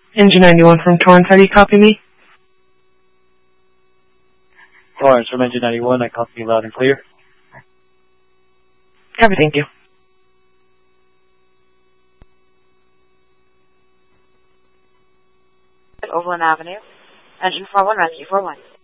Engine 91 from Torrance, how do you copy me? Torrance from Engine 91, I copy you loud and clear. Copy, thank you. Overland Avenue, Engine 41, Rescue 41.